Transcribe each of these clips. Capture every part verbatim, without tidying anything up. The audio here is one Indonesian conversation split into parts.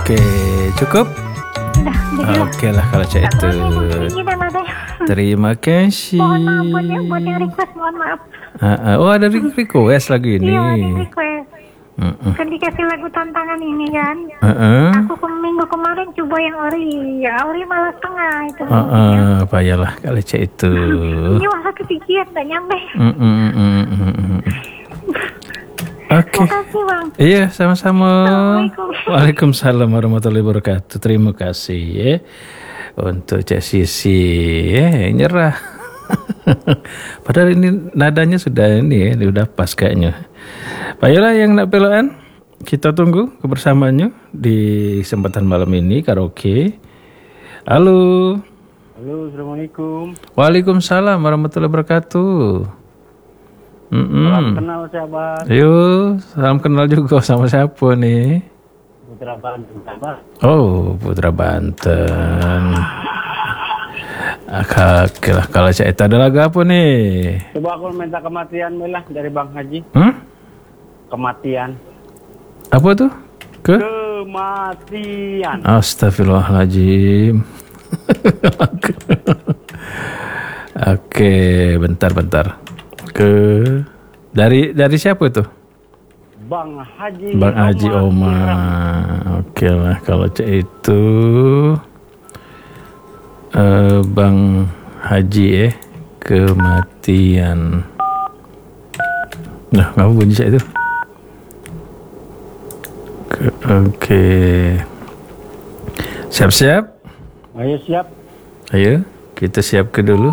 Oke, cukup? Udah, udah. Oke lah kalau cak itu. Terima kasih. Mohon maaf buat yang, buat yang request, mohon maaf. Uh, uh, oh ada request lagi ini. Iya, ada request. Uh, uh. Kan dikasih lagu tantangan ini kan. Uh, uh. Aku ke minggu kemarin coba yang ori, ya ori malah setengah itu. Uh, uh, payahlah kalau cak itu. Ini malah ketinggian, gak nyampe. Uh, uh, uh, uh, uh, uh. Oke. Terima kasih bang. Iya sama-sama. Assalamualaikum. Waalaikumsalam warahmatullahi wabarakatuh. Terima kasih ya untuk Cak Sisi ya nyerah. Padahal ini nadanya sudah ini ya, sudah pas kayaknya. Baiklah yang nak pelaan, kita tunggu kebersamaannya di kesempatan malam ini karaoke. Halo. Halo, assalamualaikum. Waalaikumsalam warahmatullahi wabarakatuh. Mm-mm. Salam kenal sahabat. Yuk, salam kenal juga sama siapa nih? Putra Banten sahabat. Oh, Putra Banten. Oke lah, kalau saya itu ada lagu apa nih? Coba aku minta kematian Melah dari Bang Haji. Hmm? Kematian. Apa tuh? Ke? Kematian. Astagfirullahaladzim. Oke, bentar-bentar. Ke dari dari siapa itu? Bang Haji. Bang Haji Omar. Omar. Oke lah kalau cek itu uh, Bang Haji ya kematian. Nah, kamu bunyi cek itu. Ke, Oke. Siap-siap? Ayo siap. Ayo, kita siap ke dulu.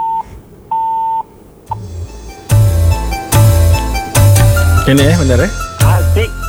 Ini ya, benar ya?